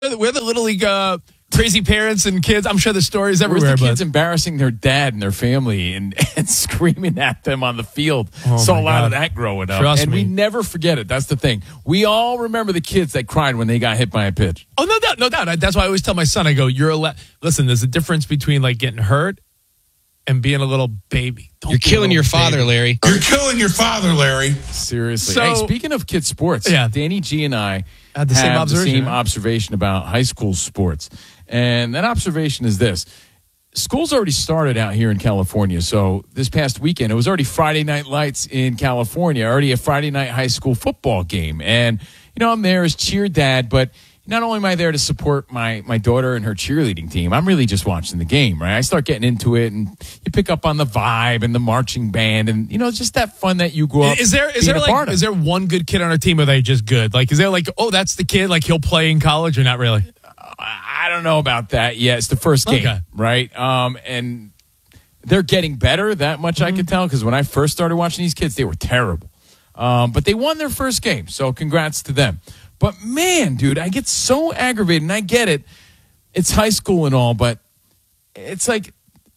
we're the Little League crazy parents and kids. I'm sure the stories everywhere. Where's the kids embarrassing their dad and their family and screaming at them on the field? Saw a lot of that growing up. Trust me. We never forget it. That's the thing. We all remember the kids that cried when they got hit by a pitch. Oh, no doubt. That's why I always tell my son, I go, listen, there's a difference between like getting hurt and being a little baby. You're killing your father, Larry. You're killing your father, Larry. Seriously. So- Hey, speaking of kids' sports, Danny G and I Had the same have observation, the same right? observation about high school sports. And that observation is this. School's already started out here in California. So this past weekend, it was already Friday Night Lights in California, already a Friday night high school football game. And, I'm there as cheer dad, but not only am I there to support my daughter and her cheerleading team, I'm really just watching the game, right? I start getting into it, and you pick up on the vibe and the marching band, and it's just that fun that you grew up. Is there one good kid on our team, or are they just good? Like, is there like, oh, that's the kid, like he'll play in college, or not really? I don't know about that yet. It's the first game, right? And they're getting better. That much I could tell, because when I first started watching these kids, they were terrible. But they won their first game, so congrats to them. But, man, dude, I get so aggravated, and I get it. It's high school and all, but it's like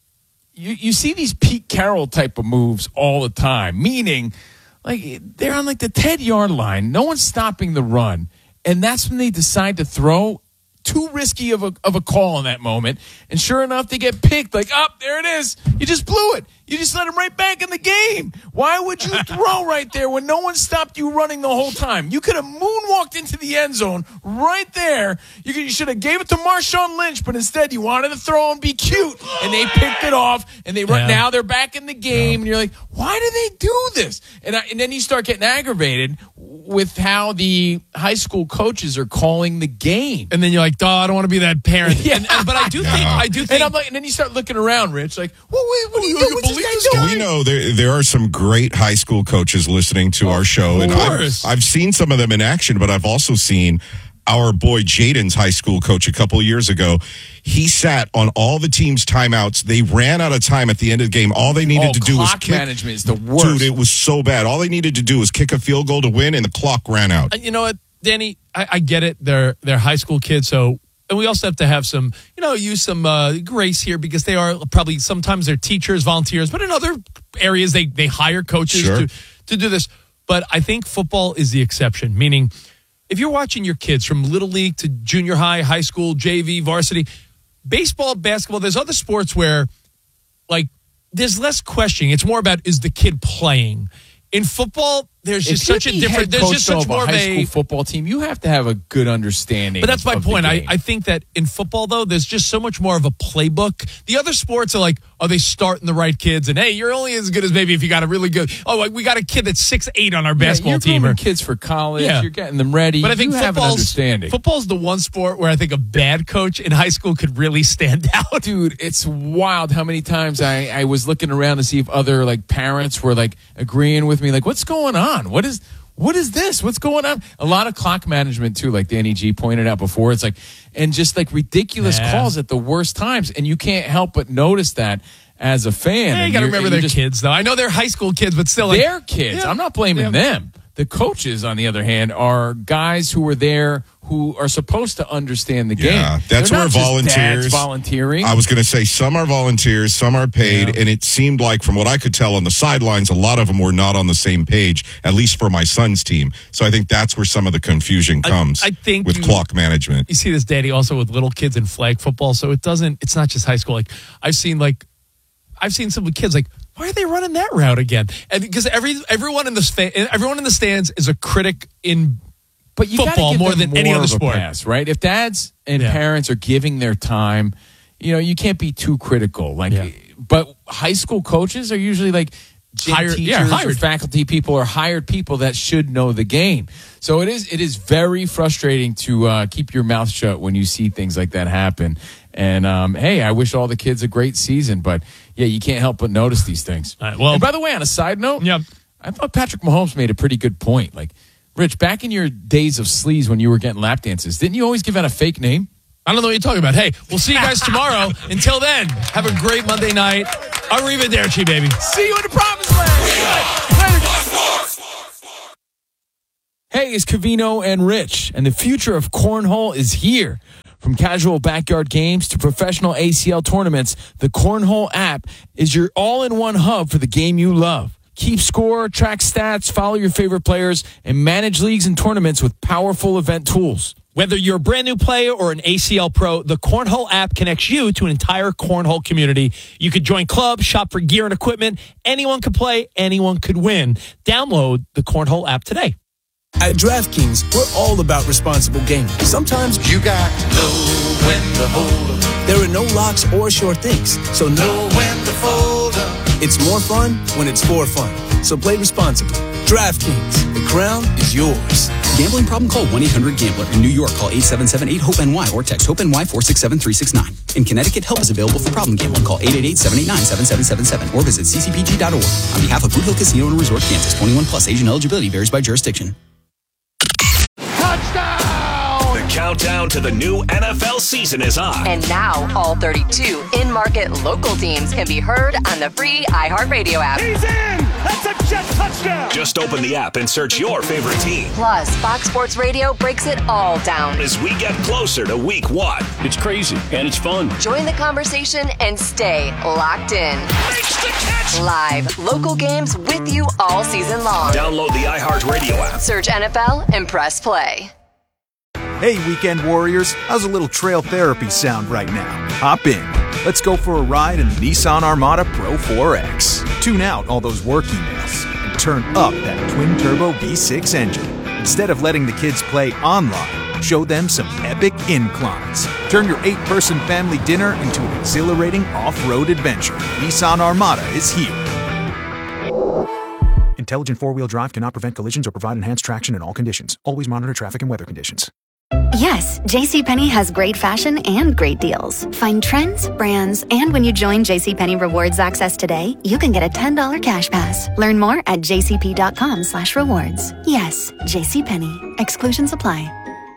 you see these Pete Carroll type of moves all the time, meaning like they're on like the 10-yard line. No one's stopping the run, and that's when they decide to throw. Too risky of a call in that moment. And sure enough, they get picked. Like, there it is. You just blew it. You just let him right back in the game. Why would you throw right there when no one stopped you running the whole time? You could have moonwalked into the end zone right there. You should have gave it to Marshawn Lynch, but instead you wanted to throw and be cute. And they picked it off. And now they're back in the game. And you're like, why do they do this? And then you start getting aggravated with how the high school coaches are calling the game. And then you're like, I don't want to be that parent. But I do think. And I'm like, and then you start looking around, Rich, like, what are you doing? We know there are some great high school coaches listening to our show, and I've seen some of them in action, but I've also seen our boy Jaden's high school coach a couple of years ago. He sat on all the team's timeouts. They ran out of time at the end of the game. All they needed to do was kick. Clock management is the worst. Dude, it was so bad. All they needed to do was kick a field goal to win, and the clock ran out. You know what, Danny? I get it. They're high school kids, so. And we also have to have some, use some grace here, because they are probably sometimes they're teachers, volunteers, but in other areas they hire coaches to do this. But I think football is the exception, meaning if you're watching your kids from little league to junior high, high school, JV, varsity, baseball, basketball, there's other sports where like there's less questioning. It's more about, is the kid playing? In football, there's just such a different. There's just such more of a high school football team. You have to have a good understanding. But that's my point. I think that in football, though, there's just so much more of a playbook. The other sports are like, are they starting the right kids? And hey, you're only as good as maybe if you got a really good. We got a kid that's 6'8" on our basketball team. You're kids for college. Yeah. You're getting them ready. But I think football's the one sport where I think a bad coach in high school could really stand out. Dude, it's wild how many times I was looking around to see if other like parents were like agreeing with me. Like, what's going on? What is this? What's going on? A lot of clock management too, like Danny G pointed out before. It's like, and just like ridiculous calls at the worst times, and you can't help but notice that as a fan. Yeah, you got to remember their kids, though. I know they're high school kids, but still, they're kids. Yeah. I'm not blaming them. The coaches, on the other hand, are guys who are there who are supposed to understand the game. Yeah, that's where volunteers. Volunteering. I was going to say some are volunteers, some are paid, and it seemed like, from what I could tell on the sidelines, a lot of them were not on the same page, at least for my son's team. So I think that's where some of the confusion comes. I think with clock management. You see this, Daddy, also with little kids in flag football. So it's not just high school. Like I've seen some kids like, why are they running that route again? And because everyone in the stands is a critic in football more than any other sport, pass, right? If dads and parents are giving their time, you can't be too critical. But high school coaches are usually like teachers or faculty people or hired people that should know the game. So it is very frustrating to keep your mouth shut when you see things like that happen. And hey, I wish all the kids a great season, but yeah, you can't help but notice these things. And by the way, on a side note, I thought Patrick Mahomes made a pretty good point. Like, Rich, back in your days of sleaze when you were getting lap dances, didn't you always give out a fake name? I don't know what you're talking about. Hey, we'll see you guys tomorrow. Until then, have a great Monday night. Arrivederci, baby. See you in the promised land. Hey, it's Covino and Rich, and the future of cornhole is here. From casual backyard games to professional ACL tournaments, the Cornhole app is your all-in-one hub for the game you love. Keep score, track stats, follow your favorite players, and manage leagues and tournaments with powerful event tools. Whether you're a brand new player or an ACL pro, the Cornhole app connects you to an entire cornhole community. You could join clubs, shop for gear and equipment. Anyone could play, anyone could win. Download the Cornhole app today. At DraftKings, we're all about responsible gaming. Sometimes you got to know when to hold 'em. There are no locks or sure things, so know when to fold 'em. It's more fun when it's for fun. So play responsibly. DraftKings, the crown is yours. Gambling problem? Call 1-800-GAMBLER. In New York, call 877-8-HOPE-NY or text HOPE-NY 467-369. In Connecticut, help is available for problem gambling. Call 888-789-7777 or visit ccpg.org. On behalf of Boot Hill Casino and Resort, Kansas, 21 plus. Age and eligibility varies by jurisdiction. Touchdown! The countdown to the new NFL season is on. And now, all 32 in-market local teams can be heard on the free iHeartRadio app. He's in! That's a Jet touchdown! Just open the app and search your favorite team. Plus, Fox Sports Radio breaks it all down as we get closer to week 1. It's crazy, and it's fun. Join the conversation and stay locked in. Makes the catch! Live, local games with you all season long. Download the iHeartRadio app. Search NFL and press play. Hey, Weekend Warriors, how's a little trail therapy sound right now? Hop in. Let's go for a ride in the Nissan Armada Pro 4X. Tune out all those work emails and turn up that twin-turbo V6 engine. Instead of letting the kids play online, show them some epic inclines. Turn your 8-person family dinner into an exhilarating off-road adventure. Nissan Armada is here. Intelligent four-wheel drive cannot prevent collisions or provide enhanced traction in all conditions. Always monitor traffic and weather conditions. Yes, JCPenney has great fashion and great deals. Find trends, brands, and when you join JCPenney Rewards Access today, you can get a $10 cash pass. Learn more at jcp.com/rewards. Yes, JCPenney. Exclusions apply.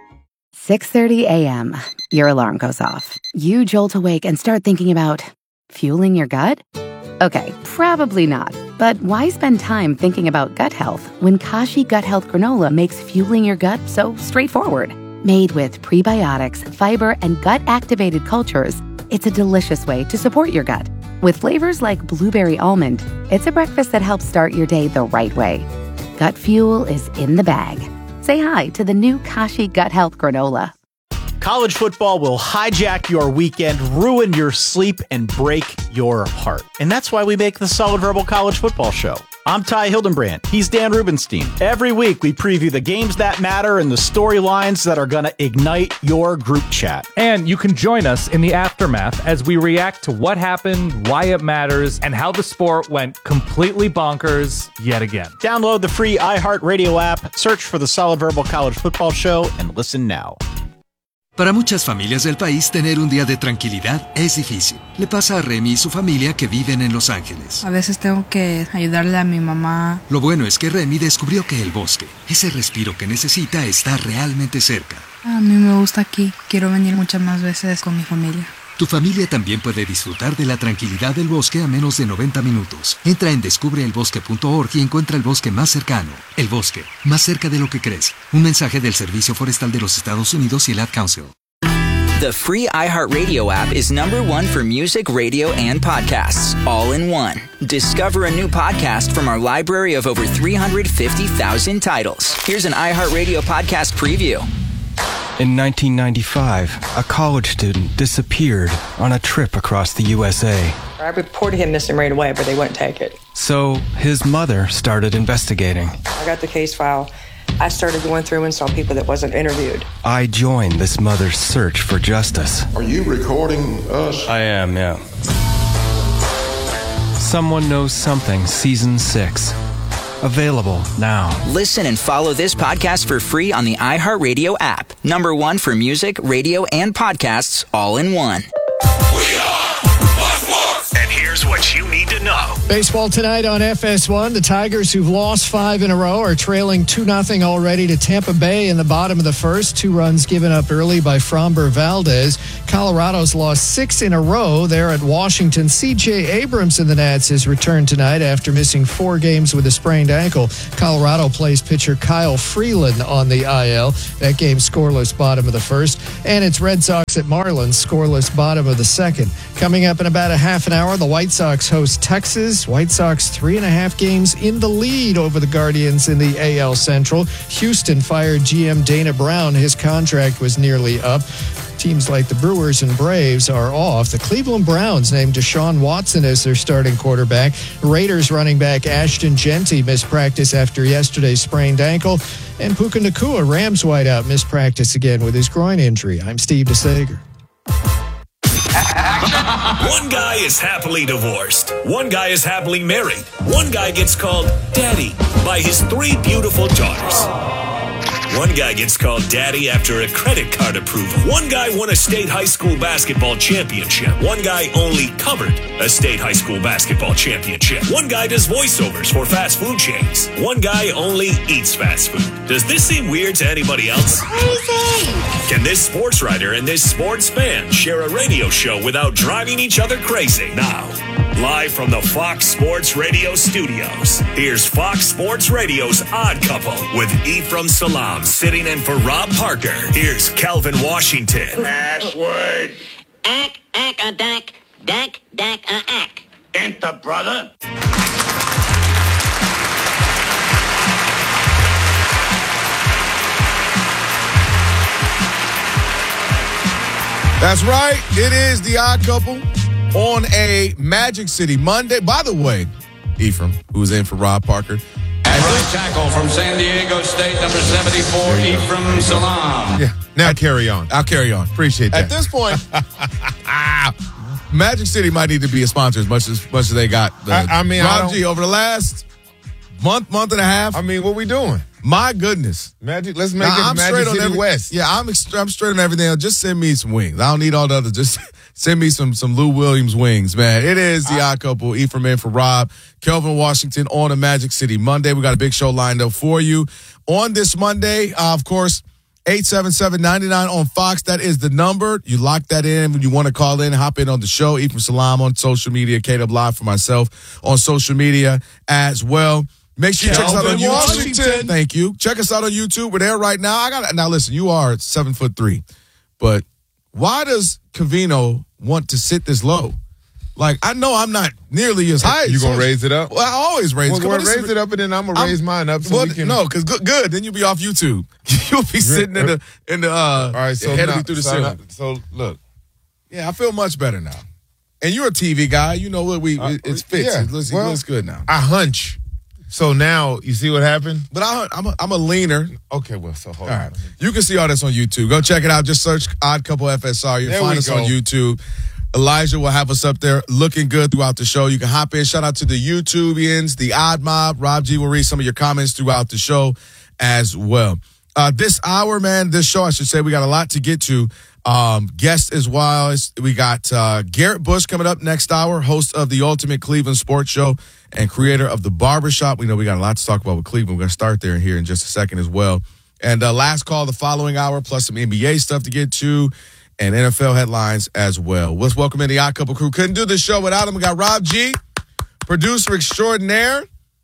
6:30 a.m. Your alarm goes off. You jolt awake and start thinking about fueling your gut? Okay, probably not. But why spend time thinking about gut health when Kashi Gut Health Granola makes fueling your gut so straightforward? Made with prebiotics, fiber, and gut-activated cultures, it's a delicious way to support your gut. With flavors like blueberry almond, it's a breakfast that helps start your day the right way. Gut fuel is in the bag. Say hi to the new Kashi Gut Health Granola. College football will hijack your weekend, ruin your sleep, and break your heart. And that's why we make the Solid Verbal College Football Show. I'm Ty Hildenbrand. He's Dan Rubenstein. Every week, we preview the games that matter and the storylines that are going to ignite your group chat. And you can join us in the aftermath as we react to what happened, why it matters, and how the sport went completely bonkers yet again. Download the free iHeartRadio app, search for the Solid Verbal College Football Show, and listen now. Para muchas familias del país, tener un día de tranquilidad es difícil. Le pasa a Remy y su familia que viven en Los Ángeles. A veces tengo que ayudarle a mi mamá. Lo bueno es que Remy descubrió que el bosque, ese respiro que necesita, está realmente cerca. A mí me gusta aquí. Quiero venir muchas más veces con mi familia. Tu familia también puede disfrutar de la tranquilidad del bosque a menos de 90 minutos. Entra en descubreelbosque.org y encuentra el bosque más cercano. El bosque, más cerca de lo que crees. Un mensaje del Servicio Forestal de los Estados Unidos y el Ad Council. The free iHeartRadio app is #1 for music, radio, and podcasts, all in one. Discover a new podcast from our library of over 350,000 titles. Here's an iHeartRadio podcast preview. In 1995, a college student disappeared on a trip across the USA. I reported him missing right away, but they wouldn't take it. So his mother started investigating. I got the case file. I started going through and saw people that wasn't interviewed. I joined this mother's search for justice. Are you recording us? I am, yeah. Someone Knows Something, Season 6. Available now. Listen and follow this podcast for free on the iHeartRadio app. #1 for music, radio, and podcasts, all in one. We are much more And here's what you need to know. Baseball tonight on FS1. The Tigers, who've lost 5 in a row, are trailing 2-0 already to Tampa Bay in the bottom of the first. 2 runs given up early by Framber Valdez. Colorado's lost 6 in a row. They're at Washington. C.J. Abrams in the Nats has returned tonight after missing 4 games with a sprained ankle. Colorado plays pitcher Kyle Freeland on the IL. That game scoreless bottom of the first. And it's Red Sox at Marlins, scoreless bottom of the second. Coming up in about a half an hour, the White Sox host Texas. White Sox 3.5 games in the lead over the Guardians in the AL Central. Houston fired GM Dana Brown. His contract was nearly up. Teams like the Brewers and Braves are off. The Cleveland Browns named Deshaun Watson as their starting quarterback. Raiders running back Ashton Genty missed practice after yesterday's sprained ankle. And Puka Nacua, Rams wideout, missed practice again with his groin injury. I'm Steve DeSager. One guy is happily divorced. One guy is happily married. One guy gets called daddy by his 3 beautiful daughters. One guy gets called daddy after a credit card approval. One guy won a state high school basketball championship. One guy only covered a state high school basketball championship. One guy does voiceovers for fast food chains. One guy only eats fast food. Does this seem weird to anybody else? Crazy! Can this sports writer and this sports fan share a radio show without driving each other crazy? Now, live from the Fox Sports Radio studios, here's Fox Sports Radio's Odd Couple with Ephraim Salaam sitting in for Rob Parker. Here's Calvin Washington. Password. Ack, dack, Enter, brother. That's right. It is the Odd Couple on a Magic City Monday. By the way, Ephraim, who's in for Rob Parker. Right tackle from San Diego State, number 74, Ephraim Salaam. Yeah. Now carry on. I'll carry on. Appreciate that. At this point, Magic City might need to be a sponsor as much as they got. Rob G, over the last month and a half. I mean, what we doing? My goodness. Magic, let's make it Magic City West. Yeah, I'm straight on everything. Just send me some wings. I don't need all the others. Just send me some Lou Williams wings, man. It is the Odd Couple. Ephraim in for Rob. Kelvin Washington on a Magic City Monday. We got a big show lined up for you. On this Monday, of course, 877-99 on Fox. That is the number. You lock that in when you want to call in, hop in on the show. Ephraim Salaam on social media. KW Live for myself on social media as well. Make sure you check us out on YouTube. Washington. Thank you. Check us out on YouTube. We're there right now. Now listen, you are 7'3", but why does Covino want to sit this low? Like, I know I'm not nearly as high. You gonna raise it up? Well, I always raise it up. Well, raise it up, and then I'm gonna raise mine up. So because good. Then you'll be off YouTube. You'll be sitting in the. All right, so head through the ceiling. So look, yeah, I feel much better now. And you're a TV guy. You know what it fits. Yeah, it looks good now. I hunch. So now you see what happened. But I'm a leaner. Okay, well, so hold on. Right. You can see all this on YouTube. Go check it out. Just search Odd Couple FSR. You'll find us on YouTube. Elijah will have us up there looking good throughout the show. You can hop in. Shout out to the YouTubians, the Odd Mob. Rob G will read some of your comments throughout the show as well. This hour, man, this show, I should say, we got a lot to get to. Guests as well. We got Garrett Bush coming up next hour, host of the Ultimate Cleveland Sports Show and creator of The Barbershop. We know we got a lot to talk about with Cleveland. We're going to start there here in just a second as well. And last call the following hour, plus some NBA stuff to get to and NFL headlines as well. Let's welcome in the Odd Couple crew. Couldn't do this show without him. We got Rob G, producer extraordinaire.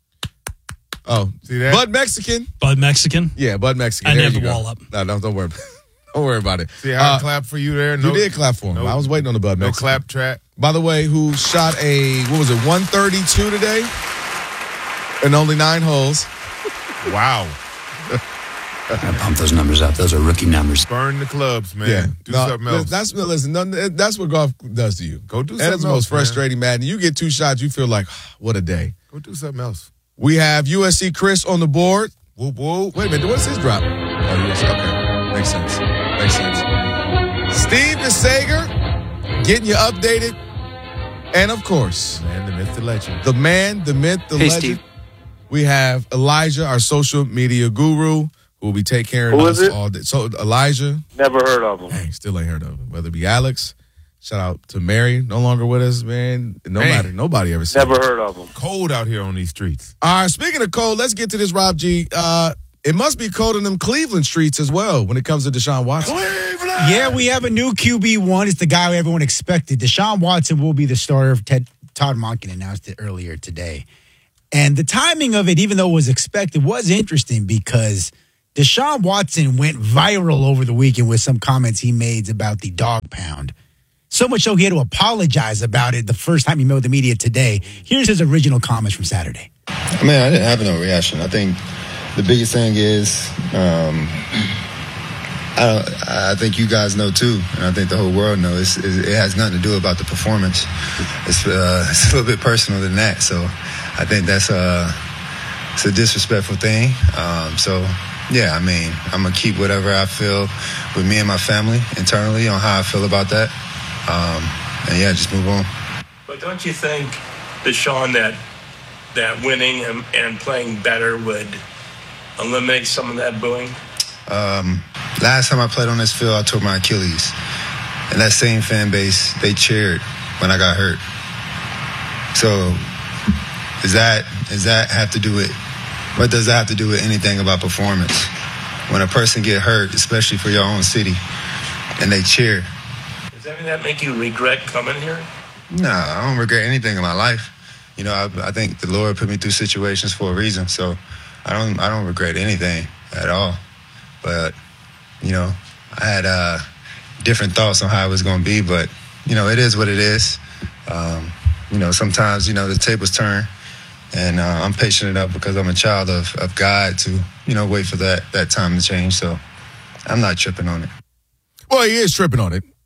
Oh, see that? Bud Mexican. Yeah, Bud Mexican. I never wall up. No, don't worry. Don't worry about it. See how I clapped for you there? You did clap for him. I was waiting on the Bud Mexican. No clap track. By the way, who shot 132 today? And only 9 holes. Wow. I pump those numbers up. Those are rookie numbers. Burn the clubs, man. Yeah. Do something else. That's what golf does to you. Go do something else. That's the most frustrating, man. You get 2 shots, you feel like, what a day. Go do something else. We have USC Chris on the board. Whoop, whoop. Wait a minute. What's his drop? Oh, USC. Okay. Makes sense. Steve DeSager getting you updated. And, of course, man, the myth, the legend. The man, the myth, the legend. Steve. We have Elijah, our social media guru, who will be taking care of us all day. So, Elijah. Never heard of him. Dang, still ain't heard of him. Whether it be Alex, Shout out to Mary, no longer with us, man. Nobody ever seen Never heard of him. Cold out here on these streets. All right, speaking of cold, let's get to this, Rob G. It must be cold in them Cleveland streets as well when it comes to Deshaun Watson. Cleveland! Yeah, we have a new QB1. It's the guy everyone expected. Deshaun Watson will be the starter. Todd Monken announced it earlier today. And the timing of it, even though it was expected, was interesting because Deshaun Watson went viral over the weekend with some comments he made about the dog pound. So much so he had to apologize about it the first time he met with the media today. Here's his original comments from Saturday. I didn't have no reaction. I think the biggest thing is, I think you guys know too, and I think the whole world knows, it has nothing to do about the performance. It's a little bit personal than that. So I think it's a disrespectful thing. Yeah, I'm going to keep whatever I feel with me and my family internally on how I feel about that. And yeah, just move on. But don't you think, Deshaun, that winning and playing better would eliminate some of that booing? Last time I played on this field, I tore my Achilles. And that same fan base, they cheered when I got hurt. So does that have to do with, what does that have to do with anything about performance? When a person get hurt, especially for your own city, and they cheer. Does any of that make you regret coming here? No, I don't regret anything in my life. I think the Lord put me through situations for a reason, so I don't regret anything at all. But, I had different thoughts on how it was going to be, but, it is what it is. Sometimes, the tables turn, and I'm patient enough because I'm a child of God to, wait for that time to change. So I'm not tripping on it. Well, he is tripping on it.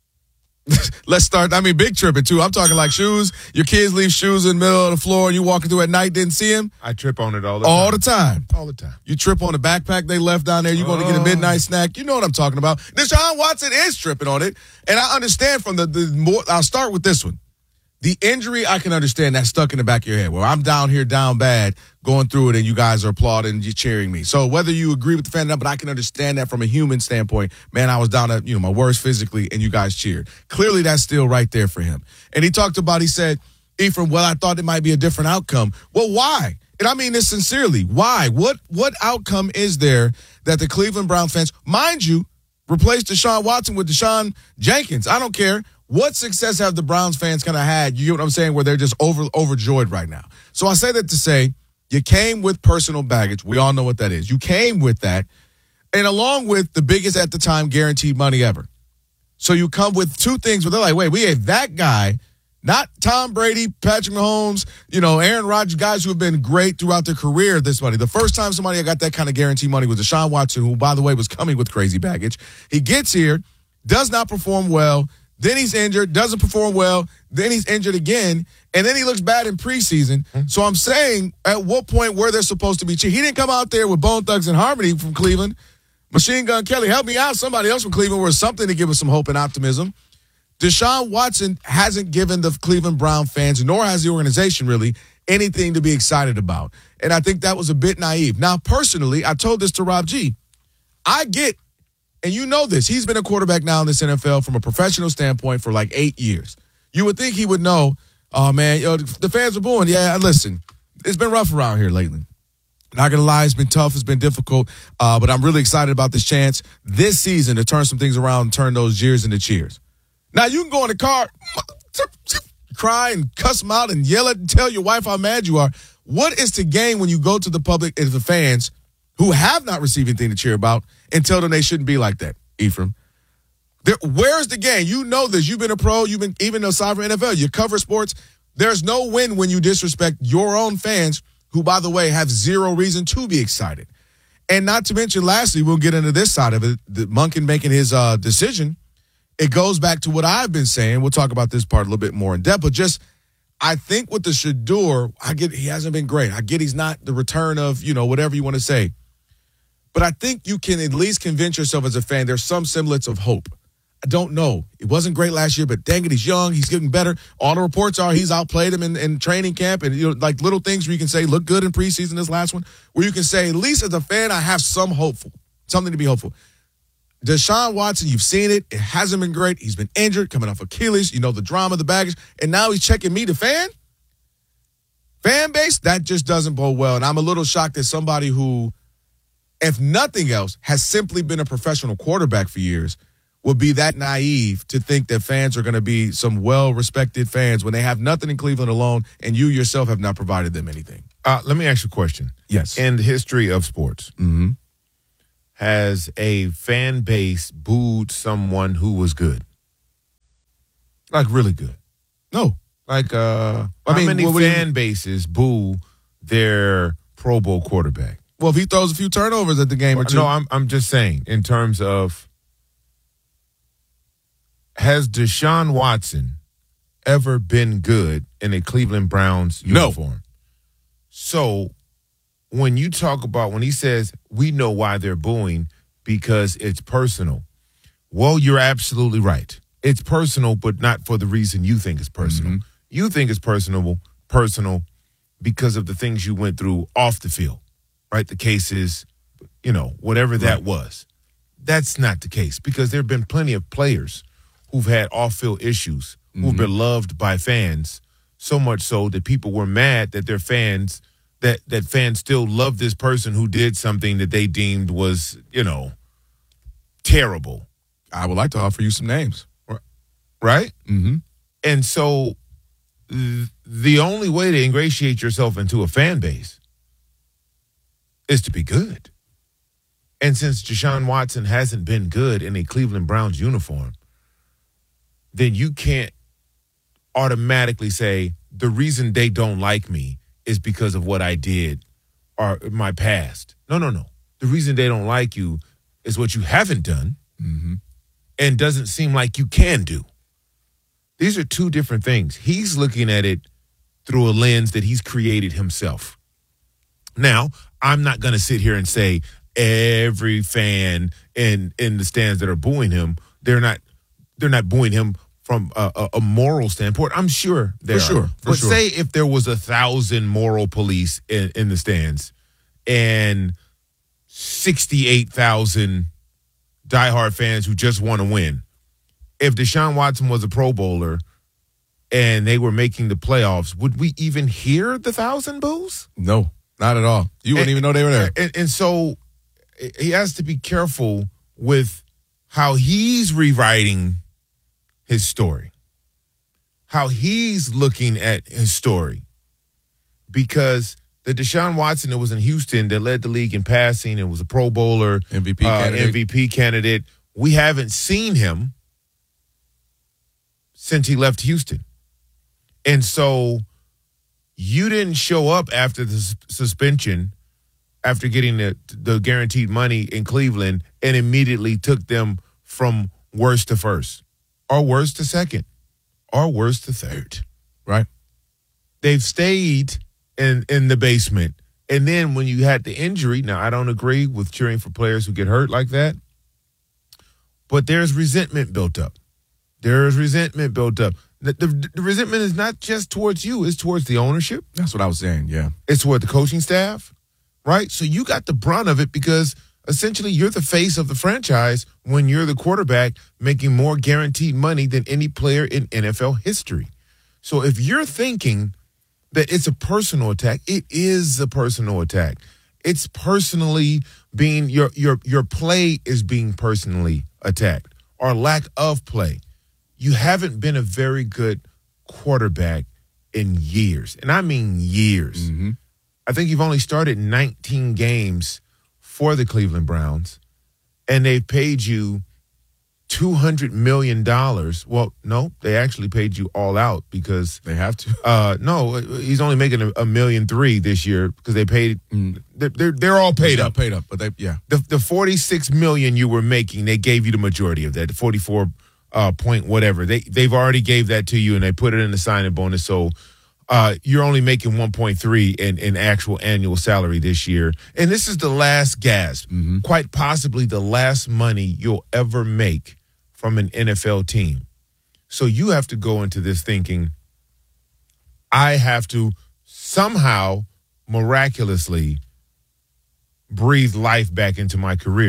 Let's start. Big tripping, too. I'm talking like shoes. Your kids leave shoes in the middle of the floor and you walking through at night, didn't see them? I trip on it all the time. All the time. You trip on the backpack they left down there. You're going to get a midnight snack. You know what I'm talking about. Deshaun Watson is tripping on it. And I understand from the more. I'll start with this one. The injury, I can understand that stuck in the back of your head. Well, I'm down here, down bad, going through it, and you guys are applauding and you're cheering me. So whether you agree with the fan or not, but I can understand that from a human standpoint. Man, I was down at, my worst physically, and you guys cheered. Clearly, that's still right there for him. And he said, Ephraim, well, I thought it might be a different outcome. Well, why? And I mean this sincerely. Why? What outcome is there that the Cleveland Brown fans, mind you, replaced Deshaun Watson with Deshaun Jenkins? I don't care. What success have the Browns fans kind of had, you get what I'm saying, where they're just overjoyed right now? So I say that to say you came with personal baggage. We all know what that is. You came with that, and along with the biggest at the time guaranteed money ever. So you come with two things where they're like, wait, we have that guy, not Tom Brady, Patrick Mahomes, Aaron Rodgers, guys who have been great throughout their career, this money. The first time somebody got that kind of guaranteed money was Deshaun Watson, who, by the way, was coming with crazy baggage. He gets here, does not perform well, then he's injured, doesn't perform well, then he's injured again, and then he looks bad in preseason. So I'm saying, at what point were they supposed to be cheating? He didn't come out there with Bone Thugs and Harmony from Cleveland. Machine Gun Kelly, help me out. Somebody else from Cleveland was something to give us some hope and optimism. Deshaun Watson hasn't given the Cleveland Brown fans, nor has the organization really, anything to be excited about. And I think that was a bit naive. Now, personally, I told this to Rob G. I get, and you know this, he's been a quarterback now in this NFL from a professional standpoint for like 8 years. You would think he would know, oh, man, the fans are booing. Yeah, listen, it's been rough around here lately. Not going to lie, it's been tough, it's been difficult, but I'm really excited about this chance this season to turn some things around and turn those jeers into cheers. Now, you can go in the car, cry and cuss them out and yell at and tell your wife how mad you are. What is to gain when you go to the public and the fans who have not received anything to cheer about and tell them they shouldn't be like that, Ephraim? Where's the gain? You know this. You've been a pro. You've been even aside from NFL. You cover sports. There's no win when you disrespect your own fans who, by the way, have zero reason to be excited. And not to mention, lastly, we'll get into this side of it, Monken making his decision. It goes back to what I've been saying. We'll talk about this part a little bit more in depth, but just I think with the Shedeur, I get he hasn't been great. I get he's not the return of, whatever you want to say. But I think you can at least convince yourself as a fan there's some semblance of hope. I don't know. It wasn't great last year, but dang it, he's young. He's getting better. All the reports are he's outplayed him in training camp. And, like little things where you can say, look good in preseason, this last one, where you can say, at least as a fan, I have something to be hopeful. Deshaun Watson, you've seen it. It hasn't been great. He's been injured, coming off Achilles. You know, the drama, the baggage. And now he's checking me, the fan base. That just doesn't bode well. And I'm a little shocked that somebody who, if nothing else, has simply been a professional quarterback for years would be that naive to think that fans are going to be some well-respected fans when they have nothing in Cleveland alone and you yourself have not provided them anything. Let me ask you a question. Yes. In the history of sports, has a fan base booed someone who was good? Like really good? No. Like, how many fan bases boo their Pro Bowl quarterback? Well, if he throws a few turnovers at the game or two. No, I'm just saying in terms of, has Deshaun Watson ever been good in a Cleveland Browns uniform? No. So when you talk about, when he says, we know why they're booing because it's personal. Well, you're absolutely right. It's personal, but not for the reason you think it's personal. You think it's personal because of the things you went through off the field, right? The cases, whatever that was. That's not the case because there have been plenty of players who've had off-field issues, who've been loved by fans, so much so that people were mad that their fans, that fans still love this person who did something that they deemed was, terrible. I would like to offer you some names. Right? And so the only way to ingratiate yourself into a fan base is to be good. And since Deshaun Watson hasn't been good in a Cleveland Browns uniform, then you can't automatically say the reason they don't like me is because of what I did or my past. No. The reason they don't like you is what you haven't done and doesn't seem like you can do. These are two different things. He's looking at it through a lens that he's created himself. Now, I'm not going to sit here and say every fan in the stands that are booing him, they're not booing him from a moral standpoint. I'm sure they are. For sure. Say if there was 1,000 moral police in the stands and 68,000 diehard fans who just want to win. If Deshaun Watson was a Pro Bowler and they were making the playoffs, would we even hear the 1,000 boos? No, not at all. You wouldn't even know they were there. And so he has to be careful with how he's rewriting his story, how he's looking at his story. Because the Deshaun Watson that was in Houston that led the league in passing and was a Pro Bowler, MVP candidate, we haven't seen him since he left Houston. And so you didn't show up after the suspension, after getting the guaranteed money in Cleveland, and immediately took them from worst to first, or worst to second, or worst to third. Right. They've stayed in the basement. And then when you had the injury, now I don't agree with cheering for players who get hurt like that, but there's resentment built up. There is resentment built up. The resentment is not just towards you. It's towards the ownership. That's what I was saying, yeah. It's toward the coaching staff, right? So you got the brunt of it because essentially you're the face of the franchise when you're the quarterback making more guaranteed money than any player in NFL history. So if you're thinking that it's a personal attack, it is a personal attack. It's personally being, your play is being personally attacked, or lack of play. You haven't been a very good quarterback in years. And I mean years. I think you've only started 19 games for the Cleveland Browns, and they've paid you $200 million. Well, no, they actually paid you all out because they have to. No, he's only making $1.3 million this year because they paid. They're all paid up. Paid up, but The $46 million you were making, they gave you the majority of that. The 44 point whatever. They've already gave that to you, and they put it in the signing bonus. So you're only making 1.3 in actual annual salary this year, and this is the last gasp, quite possibly the last money you'll ever make from an NFL team. So you have to go into this thinking, I have to somehow miraculously breathe life back into my career,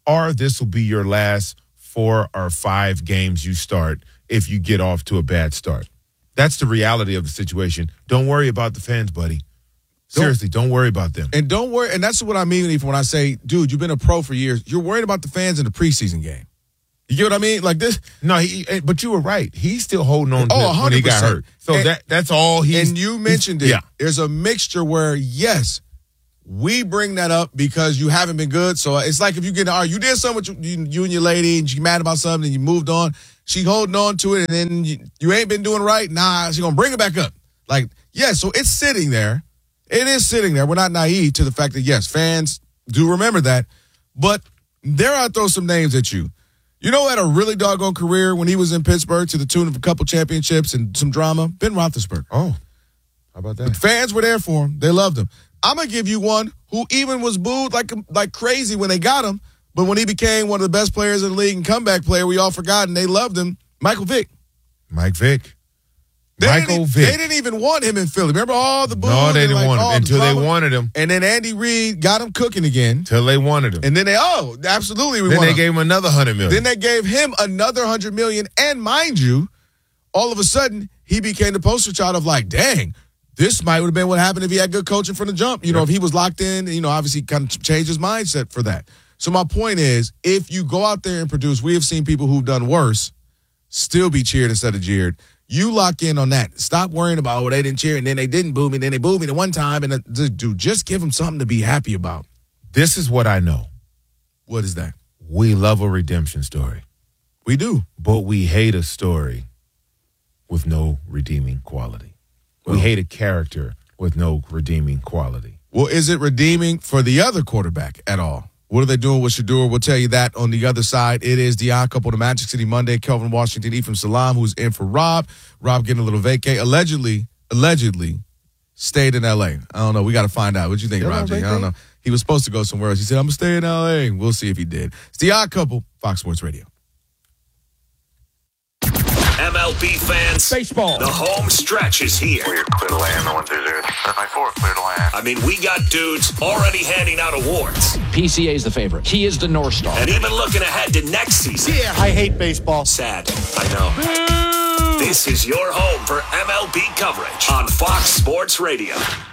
or this will be your last 4 or 5 games you start if you get off to a bad start. That's the reality of the situation. Don't worry about the fans, buddy. Seriously, don't worry about them. And don't worry, and that's what I mean even when I say, dude, you've been a pro for years. You're worried about the fans in the preseason game. You get what I mean? Like this. No, but you were right. He's still holding on to it when he got hurt. So that's all he's. And you mentioned it. Yeah. There's a mixture where, yes, we bring that up because you haven't been good. So it's like if you you did something with you and your lady and she mad about something and you moved on. She holding on to it and then you ain't been doing right. Nah, she going to bring it back up. Like, yeah, so it's sitting there. It is sitting there. We're not naive to the fact that, yes, fans do remember that. But there I throw some names at you. You know who had a really doggone career when he was in Pittsburgh to the tune of a couple championships and some drama? Ben Roethlisberger. Oh, how about that? But fans were there for him. They loved him. I'm going to give you one who even was booed like crazy when they got him, but when he became one of the best players in the league and comeback player, we all forgot and they loved him, Michael Vick. Mike Vick. They didn't even want him in Philly. Remember all the boos? No, they didn't want him until they wanted him. And then Andy Reid got him cooking again. Until they wanted him. And then absolutely we Then want they him. gave him another $100 million. Then they gave him another $100 million. And mind you, all of a sudden, he became the poster child of like, dang, this might have been what happened if he had good coaching from the jump. You know, if he was locked in, obviously kind of changed his mindset for that. So my point is, if you go out there and produce, we have seen people who've done worse still be cheered instead of jeered. You lock in on that. Stop worrying about, they didn't cheer, and then they didn't boo me, and then they booed me the one time. And dude, just give them something to be happy about. This is what I know. What is that? We love a redemption story. We do. But we hate a story with no redeeming quality. We hate a character with no redeeming quality. Well, is it redeeming for the other quarterback at all? What are they doing with Shedeur? We'll tell you that on the other side. It is the Odd Couple to Magic City Monday. Kelvin Washington, Ephraim Salam, who's in for Rob. Rob getting a little vacay. Allegedly stayed in L.A. I don't know. We got to find out. What you think, Rob G? I don't know. He was supposed to go somewhere else. He said, I'm going to stay in L.A. We'll see if he did. It's the Odd Couple, Fox Sports Radio. MLB fans, baseball. The home stretch is here. Clear to land, the 1-2-0. 7-4, clear to land. I mean, we got dudes already handing out awards. PCA's the favorite. He is the North Star. And even looking ahead to next season. Yeah, I hate baseball. Sad, I know. This is your home for MLB coverage on Fox Sports Radio.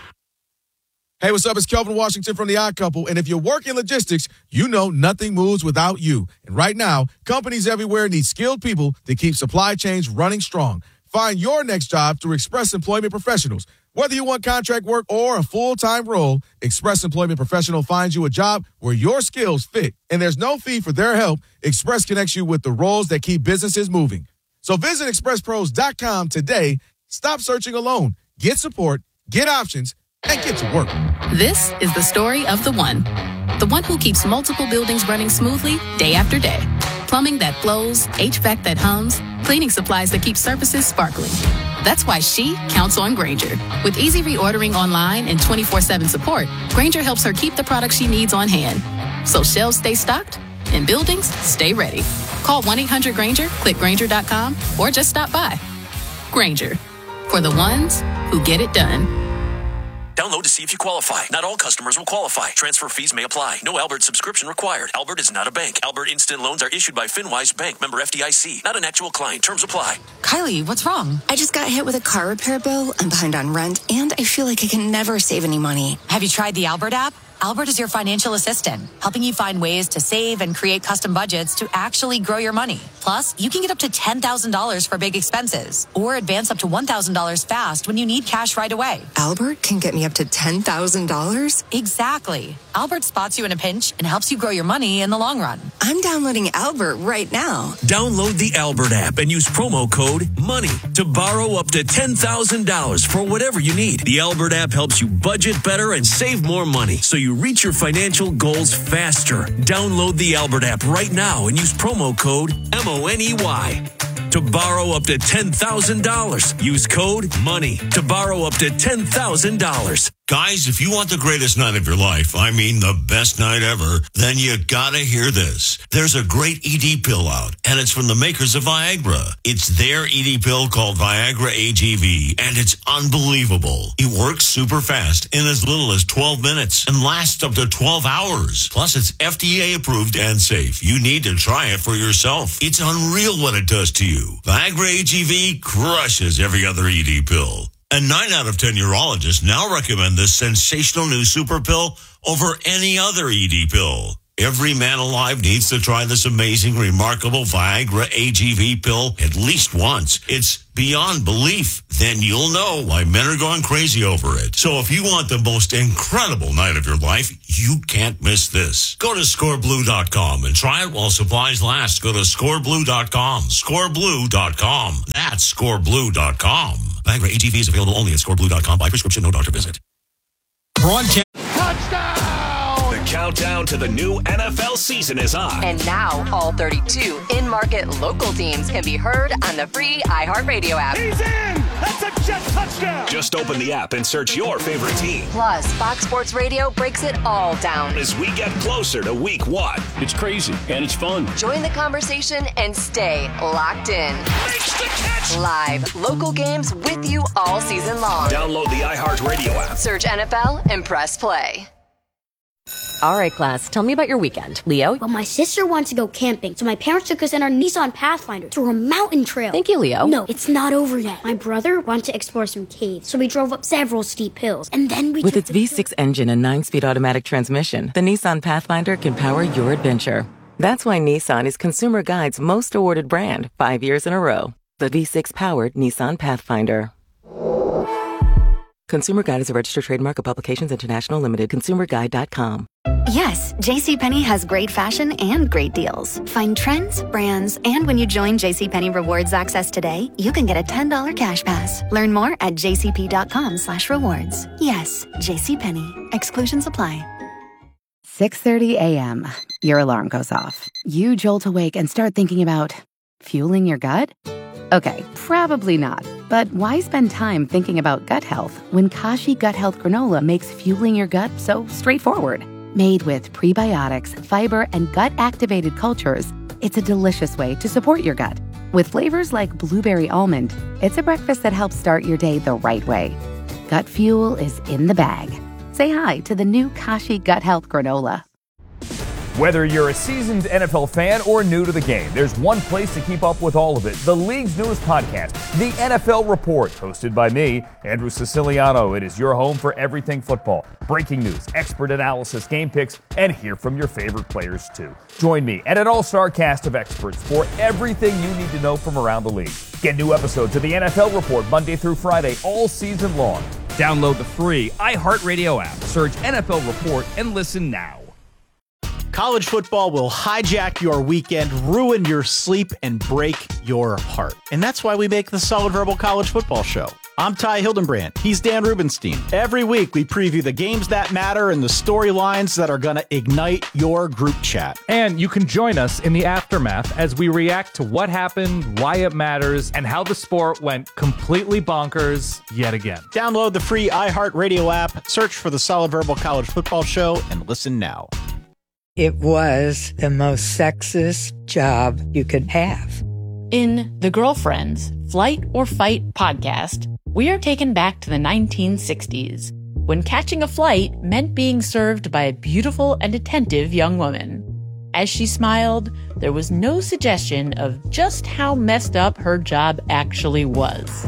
Hey, what's up? It's Kelvin Washington from The Odd Couple. And if you work in logistics, you know nothing moves without you. And right now, companies everywhere need skilled people to keep supply chains running strong. Find your next job through Express Employment Professionals. Whether you want contract work or a full-time role, Express Employment Professional finds you a job where your skills fit. And there's no fee for their help. Express connects you with the roles that keep businesses moving. So visit expresspros.com today. Stop searching alone. Get support, get options, and get to work. This is the story of the one who keeps multiple buildings running smoothly day after day. Plumbing that flows, HVAC that hums, cleaning supplies that keep surfaces sparkling. That's why she counts on Grainger. With easy reordering online and 24/7 support, Grainger helps her keep the products she needs on hand. So shelves stay stocked and buildings stay ready. Call 1-800-GRAINGER, click Grainger.com, or just stop by. Grainger, for the ones who get it done. Download to see if you qualify. Not all customers will qualify. Transfer fees may apply. No Albert subscription required. Albert is not a bank. Albert Instant Loans are issued by FinWise Bank, member FDIC. Not an actual client. Terms apply. Kylie, what's wrong? I just got hit with a car repair bill. I'm behind on rent, and I feel like I can never save any money. Have you tried the Albert app? Albert is your financial assistant, helping you find ways to save and create custom budgets to actually grow your money. Plus, you can get up to $10,000 for big expenses or advance up to $1,000 fast when you need cash right away. Albert can get me up to $10,000? Exactly. Albert spots you in a pinch and helps you grow your money in the long run. I'm downloading Albert right now. Download the Albert app and use promo code MONEY to borrow up to $10,000 for whatever you need. The Albert app helps you budget better and save more money so you reach your financial goals faster. Download the Albert app right now and use promo code MONEY to borrow up to $10,000. Use code MONEY to borrow up to $10,000. Guys, if you want the greatest night of your life, I mean the best night ever, then you gotta hear this. There's a great ED pill out, and it's from the makers of Viagra. It's their ED pill called Viagra AGV, and it's unbelievable. It works super fast in as little as 12 minutes and lasts up to 12 hours. Plus, it's FDA approved and safe. You need to try it for yourself. It's unreal what it does to you. Viagra AGV crushes every other ED pill. And 9 out of 10 urologists now recommend this sensational new super pill over any other ED pill. Every man alive needs to try this amazing, remarkable Viagra AGV pill at least once. It's beyond belief. Then you'll know why men are going crazy over it. So if you want the most incredible night of your life, you can't miss this. Go to scoreblue.com and try it while supplies last. Go to scoreblue.com. Scoreblue.com. That's scoreblue.com. Viagra AGV is available only at scoreblue.com by prescription, no doctor visit. The countdown to the new NFL season is on. And now, all 32 in-market local teams can be heard on the free iHeartRadio app. He's in! That's a jet touchdown! Just open the app and search your favorite team. Plus, Fox Sports Radio breaks it all down. As we get closer to week 1. It's crazy, and it's fun. Join the conversation and stay locked in. Makes the catch! Live, local games with you all season long. Download the iHeartRadio app. Search NFL and press play. All right, class, tell me about your weekend. Leo? Well, my sister wants to go camping, so my parents took us in our Nissan Pathfinder through a mountain trail. Thank you, Leo. No, it's not over yet. My brother wanted to explore some caves, so we drove up several steep hills, and then we With its V6 engine and 9-speed automatic transmission, the Nissan Pathfinder can power your adventure. That's why Nissan is Consumer Guide's most awarded brand 5 years in a row. The V6-powered Nissan Pathfinder. Consumer Guide is a registered trademark of Publications International Limited. ConsumerGuide.com. Yes, JCPenney has great fashion and great deals. Find trends, brands, and when you join JCPenney Rewards Access today, you can get a $10 cash pass. Learn more at jcp.com/rewards. Yes, JCPenney. Exclusions apply. 6:30 a.m. Your alarm goes off. You jolt awake and start thinking about fueling your gut? Okay, probably not. But why spend time thinking about gut health when Kashi Gut Health Granola makes fueling your gut so straightforward? Made with prebiotics, fiber, and gut-activated cultures, it's a delicious way to support your gut. With flavors like blueberry almond, it's a breakfast that helps start your day the right way. Gut fuel is in the bag. Say hi to the new Kashi Gut Health Granola. Whether you're a seasoned NFL fan or new to the game, there's one place to keep up with all of it. The league's newest podcast, The NFL Report, hosted by me, Andrew Siciliano. It is your home for everything football. Breaking news, expert analysis, game picks, and hear from your favorite players too. Join me and an all-star cast of experts for everything you need to know from around the league. Get new episodes of The NFL Report Monday through Friday all season long. Download the free iHeartRadio app. Search NFL Report and listen now. College football will hijack your weekend, ruin your sleep, and break your heart. And that's why we make the Solid Verbal College Football Show. I'm Ty Hildenbrand. He's Dan Rubenstein. Every week, we preview the games that matter and the storylines that are going to ignite your group chat. And you can join us in the aftermath as we react to what happened, why it matters, and how the sport went completely bonkers yet again. Download the free iHeartRadio app, search for the Solid Verbal College Football Show, and listen now. It was the most sexist job you could have. In The Girlfriends, Flight or Fight podcast, we are taken back to the 1960s, when catching a flight meant being served by a beautiful and attentive young woman. As she smiled, there was no suggestion of just how messed up her job actually was.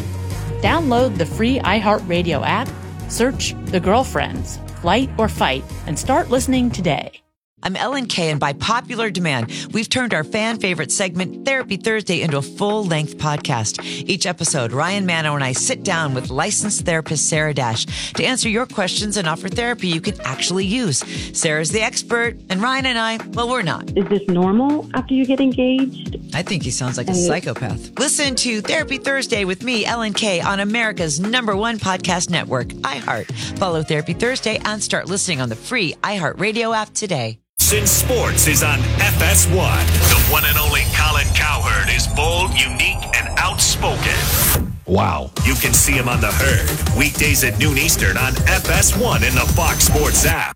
Download the free iHeartRadio app, search The Girlfriends, Flight or Fight, and start listening today. I'm Ellen Kay, and by popular demand, we've turned our fan favorite segment, Therapy Thursday, into a full-length podcast. Each episode, Ryan Mano and I sit down with licensed therapist Sarah Dash to answer your questions and offer therapy you can actually use. Sarah's the expert, and Ryan and I, well, we're not. Is this normal after you get engaged? I think he sounds like a psychopath. Listen to Therapy Thursday with me, Ellen Kay, on America's #1 podcast network, iHeart. Follow Therapy Thursday and start listening on the free iHeartRadio app today. Since sports is on FS1, the one and only Colin Cowherd is bold, unique, and outspoken. Wow. You can see him on The Herd, weekdays at noon Eastern on FS1 in the Fox Sports app.